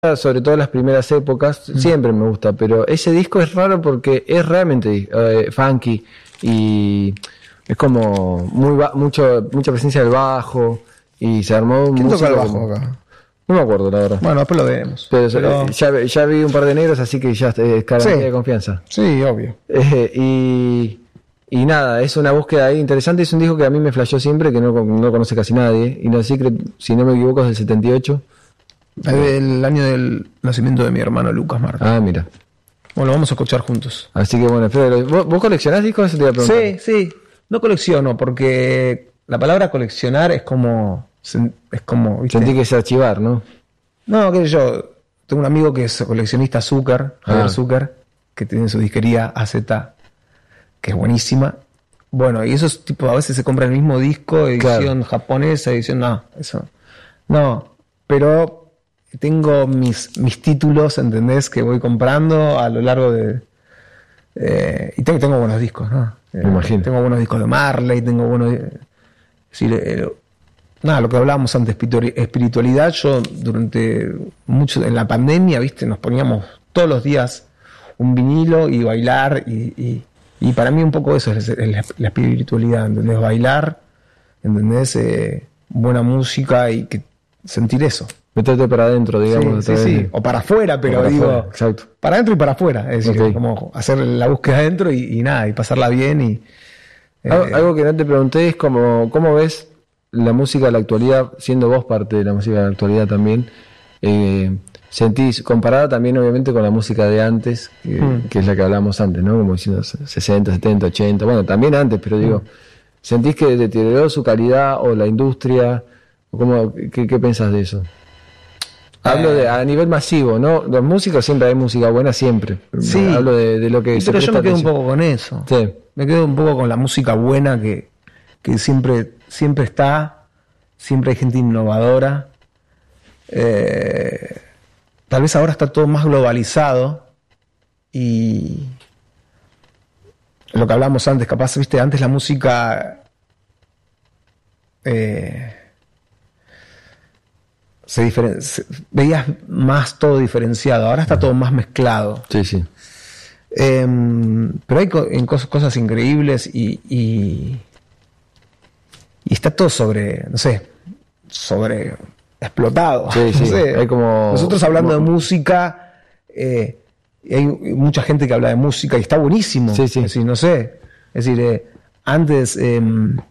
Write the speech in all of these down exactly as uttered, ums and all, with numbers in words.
sobre todo las primeras épocas, mm. siempre me gusta, pero ese disco es raro porque es realmente eh, funky y es como muy ba- mucho mucha presencia del bajo y se armó un ¿Quién toca el bajo como... acá? No me acuerdo, la verdad. Bueno, después lo veremos. Pero, Pero... eh, ya, ya vi un par de negros, así que ya es garantía Sí. de confianza. Sí, obvio. Eh, y, y nada, es una búsqueda ahí interesante. Es un disco que a mí me flashó siempre, que no, no lo conoce casi nadie. Y no Secret, si no me equivoco, es del setenta y ocho. Es del año del nacimiento de mi hermano Lucas Martín. Ah, mira. Bueno, lo vamos a escuchar juntos. Así que bueno, Fede, ¿vos, ¿vos coleccionás discos? Eso te iba a preguntar. Sí, sí. No colecciono, porque la palabra coleccionar es como... Es como ¿viste? Sentí que es archivar, ¿no? No, qué sé yo. Tengo un amigo que es coleccionista Zucker, Javier Ah. Zucker, que tiene su disquería A Z, que es buenísima. Bueno, y esos tipos a veces se compran el mismo disco, edición Claro. japonesa, edición... No, eso... No, pero... Tengo mis, mis títulos, ¿entendés? Que voy comprando a lo largo de... Eh, y tengo, tengo buenos discos, ¿no? Eh, Me imagino. Tengo buenos discos de Marley, tengo buenos... Es decir, eh, nada, lo que hablábamos antes, espiritu- espiritualidad, yo durante mucho... En la pandemia, ¿viste? Nos poníamos todos los días un vinilo y bailar y... y, y para mí un poco eso es, es la, la espiritualidad, ¿entendés? Bailar, ¿entendés? Eh, buena música y que sentir eso. Meterte para adentro, digamos. Sí, sí, sí. O para afuera, pero para digo, afuera, exacto. para adentro y para afuera. Es decir, Ok. como hacer la búsqueda adentro y, y nada, y pasarla bien. Y, eh, Algo, algo que no te pregunté es cómo, cómo ves la música de la actualidad, siendo vos parte de la música de la actualidad también. Eh, sentís, comparada también obviamente con la música de antes, que, Mm. que es la que hablábamos antes, ¿no? Como diciendo sesenta, setenta, ochenta, bueno, también antes, pero digo, Mm. ¿sentís que deterioró su calidad o la industria? ¿O cómo, qué, ¿Qué pensás de eso? Hablo de a nivel masivo, ¿no? Los músicos siempre hay música buena, siempre. Sí. Hablo de, de lo que y se pero yo presta me quedo un atención. poco con eso. Sí. Me quedo un poco con la música buena que, que siempre, siempre está, siempre hay gente innovadora. Eh, tal vez ahora está todo más globalizado y lo que hablamos antes, capaz, viste, antes la música eh, se diferen- se- veías más todo diferenciado, ahora está todo más mezclado. Sí, sí. Eh, pero hay co- en cosas, cosas increíbles y, y, y está todo sobre, no sé, sobre explotado. Sí, No sí, sé. hay como- Nosotros hablando como- de música, eh, y hay mucha gente que habla de música y está buenísimo. Sí, sí. Es decir, no sé. Es decir, eh, antes, eh,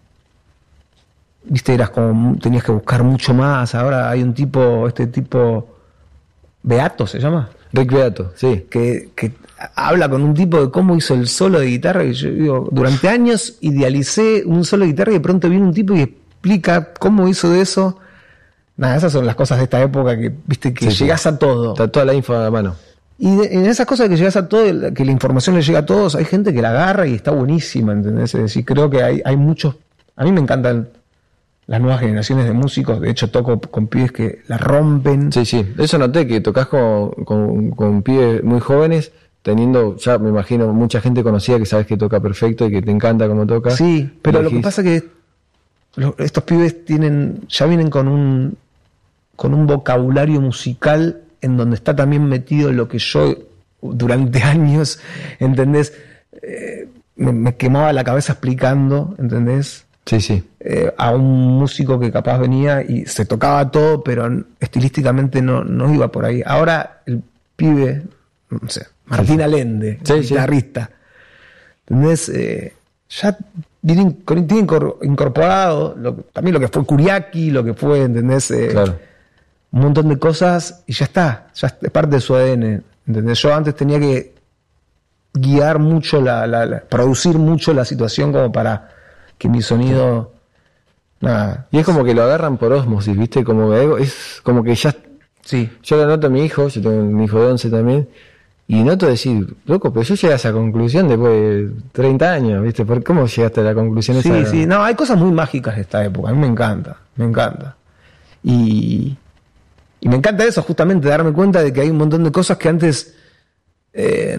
viste, eras como, tenías que buscar mucho más. Ahora hay un tipo, este tipo, Beato se llama. Rick Beato, sí. Que, que habla con un tipo de cómo hizo el solo de guitarra. Y yo digo, durante años idealicé un solo de guitarra y de pronto viene un tipo y explica cómo hizo de eso. Nada, esas son las cosas de esta época que, viste, que Sí, sí. llegás a todo. Está toda la info a la mano. Y de- en esas cosas que llegas a todo, que la información le llega a todos, hay gente que la agarra y está buenísima, ¿entendés? Es decir, creo que hay, hay muchos. A mí me encantan las nuevas generaciones de músicos. De hecho, toco con pibes que la rompen. Sí, sí. Eso noté, que tocas con, con, con pibes muy jóvenes, teniendo, ya me imagino, mucha gente conocida que sabes que toca perfecto y que te encanta cómo toca. Sí, pero lo que Elegís- pasa que lo- estos pibes tienen, ya vienen con un con un vocabulario musical en donde está también metido lo que yo durante años, ¿entendés? Eh, me, me quemaba la cabeza explicando, ¿entendés? Sí, sí. Eh, a un músico que capaz venía y se tocaba todo, pero n- estilísticamente no, no iba por ahí. Ahora el pibe, no sé, Martín sí. Allende, Sí, sí. guitarrista, ¿entendés? Eh, ya tiene, incor- tiene incor- incorporado lo, también lo que fue Kuriaki, lo que fue, ¿entendés? Eh, Claro. Un montón de cosas y ya está, ya es parte de su A D N, ¿entendés? Yo antes tenía que guiar mucho, la, la- la- producir mucho la situación como para que mi sonido, nada, Y es como que lo agarran por osmosis, ¿viste? Como que es como que ya. sí, Yo lo noto a mi hijo, yo tengo un hijo de once también, y noto decir, loco, pero yo llegué a esa conclusión después de treinta años, ¿viste? ¿Por cómo llegaste a la conclusión sí, esa? sí, no, hay cosas muy mágicas de esta época, a mí me encanta, me encanta. Y, y me encanta eso, justamente, darme cuenta de que hay un montón de cosas que antes eh,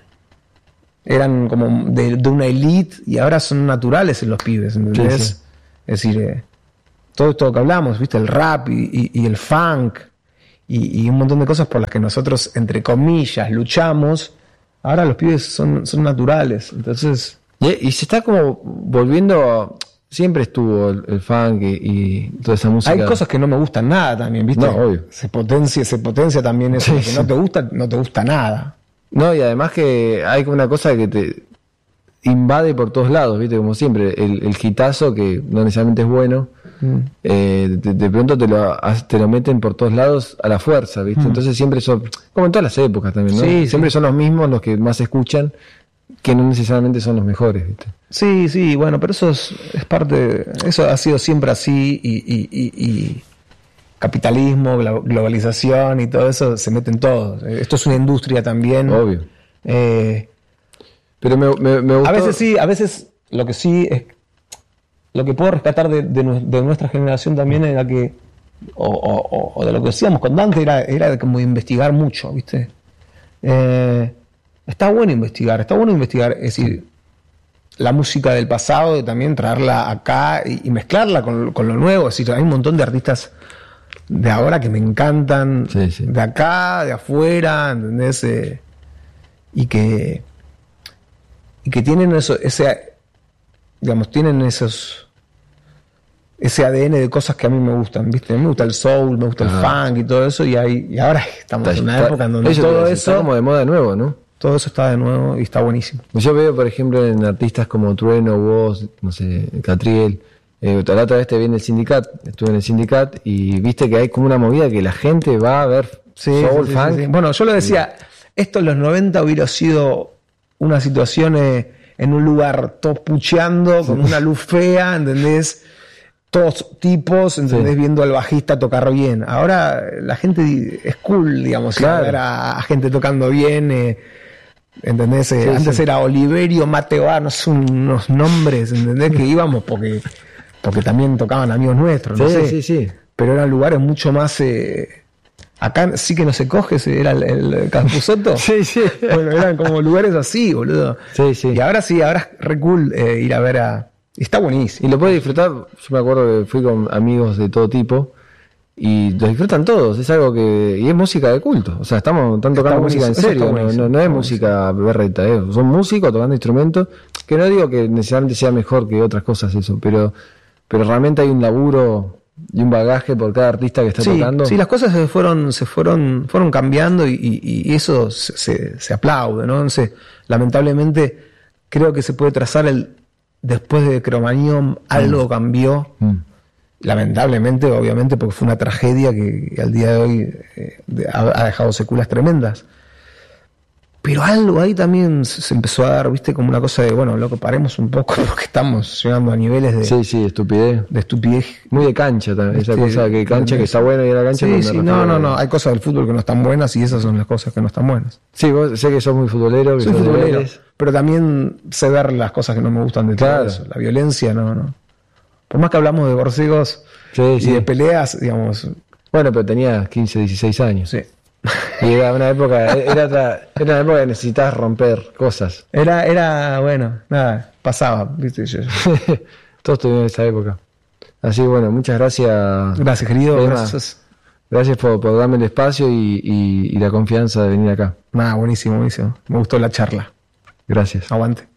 eran como de, de una elite y ahora son naturales en los pibes, ¿entendés? Sí, sí. Es decir, eh, todo esto que hablamos, ¿viste? El rap y, y- y el funk y, y un montón de cosas por las que nosotros, entre comillas, luchamos, ahora los pibes son, son naturales. Entonces... Y, y se está como volviendo a... Siempre estuvo el, el funk y, y toda esa música. Hay cosas que no me gustan nada también, ¿viste? No, obvio. Se potencia, se potencia también eso. Sí, Lo que sí. no te gusta, no te gusta nada. No, y además que hay como una cosa que te invade por todos lados, ¿viste? Como siempre, el, el hitazo, que no necesariamente es bueno, mm. eh, de, de pronto te lo, te lo meten por todos lados a la fuerza, ¿viste? Mm. Entonces siempre son, como en todas las épocas también, ¿no? Sí, siempre sí. son los mismos los que más escuchan, que no necesariamente son los mejores, ¿viste? Sí, sí, bueno, pero eso es, es parte, eso ha sido siempre así y, y, y, y capitalismo, globalización y todo eso se mete en todo. Esto es una industria también. Obvio. Eh, pero me, me, me gustó... A veces sí, a veces lo que sí es, lo que puedo rescatar de, de, de nuestra generación también era que, o, o, o de lo que decíamos con Dante, era, era como investigar mucho, ¿viste? Eh, está bueno investigar, está bueno investigar, es decir, la música del pasado, también traerla acá y, y mezclarla con, con lo nuevo. Es decir, hay un montón de artistas de ahora que me encantan, sí, sí. de acá, de afuera, ¿entendés? Eh, y que y que tienen eso, ese, digamos, tienen esos ese A D N de cosas que a mí me gustan, ¿viste? A mí me gusta el soul, me gusta Ajá. el funk y todo eso, y, hay, y ahora estamos está, en una está, época en donde eso todo decir, eso... Está como de moda de nuevo, ¿no? Todo eso está de nuevo y está buenísimo. Yo veo, por ejemplo, en artistas como Trueno, vos, no sé, Catriel. Eh, la otra vez te vi en el Sindicat, estuve en el Sindicat y viste que hay como una movida que la gente va a ver sí, soul, sí, funk. Sí, sí. Bueno, yo lo decía, esto en los noventa hubiera sido una situación eh, en un lugar todos pucheando, sí. con una luz fea, ¿entendés? Todos tipos, ¿entendés? Sí. Viendo al bajista tocar bien. Ahora la gente es cool, digamos, claro. ver a, a gente tocando bien. Eh, ¿Entendés? Eh, sí, antes sí. era Oliverio, Mateo, ah, no son unos nombres, ¿entendés? Que íbamos porque, porque también tocaban amigos nuestros, no sí, sé. Sí, sí. Pero eran lugares mucho más. Eh, acá sí que no se coge, era el, el Campusoto. sí, sí. Bueno, eran como lugares así, boludo. Sí, sí. Y ahora sí, ahora es re cool eh, ir a ver a. Está buenísimo. Y lo puedes disfrutar. Yo me acuerdo que fui con amigos de todo tipo. Y lo disfrutan todos, es algo que... Y es música de culto, o sea, estamos están tocando música en serio, no, no, no es música berreta, eh. Son músicos tocando instrumentos, que no digo que necesariamente sea mejor que otras cosas eso, pero pero realmente hay un laburo y un bagaje por cada artista que está sí, tocando. Sí, las cosas se fueron se fueron fueron cambiando y, y, y eso se, se, se aplaude, ¿no? Entonces, lamentablemente, creo que se puede trazar el... Después de Cromañón, algo mm. cambió. Mm. Lamentablemente, obviamente, porque fue una tragedia que, que al día de hoy eh, ha, ha dejado secuelas tremendas. Pero algo ahí también se, se empezó a dar, viste, como una cosa de, bueno, loco, paremos un poco porque estamos llegando a niveles de... Sí, sí, estupidez. De estupidez. Muy de cancha también, esa este, cosa que cancha de, que está buena y a la cancha... Sí, sí, no, no, no, hay cosas del fútbol que no están buenas y esas son las cosas que no están buenas. Sí, vos sé que sos muy futbolero, que Soy sos futbolero, de pero también sé ver las cosas que no me gustan de claro. todo eso. La violencia, no, no. Por más que hablamos de borcegos sí, y sí. de peleas, digamos... Bueno, pero tenías quince, dieciséis años. Sí. Y era una época, era, otra, era una época que necesitabas romper cosas. Era, era, bueno, nada, pasaba, viste yo. Todos tuvimos esa época. Así que bueno, muchas gracias. Gracias, querido. Emma. Gracias. Gracias por, por darme el espacio y, y, y la confianza de venir acá. Nada, buenísimo, buenísimo. Me gustó la charla. Gracias. Aguante.